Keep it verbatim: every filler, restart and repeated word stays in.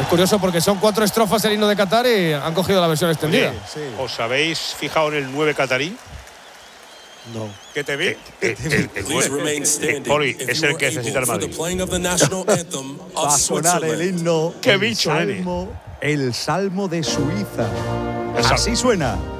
Es curioso porque son cuatro estrofas el himno de Qatar y han cogido la versión extendida. Sí, sí. ¿Os habéis fijado en el nueve catarí? No. ¿Qué te vi? El, el, el nueve. Eh, Poli, es el que necesita el Madrid. Va a sonar el himno. ¡Qué el bicho, nene! salmo, el salmo de Suiza. El salmo. Así suena.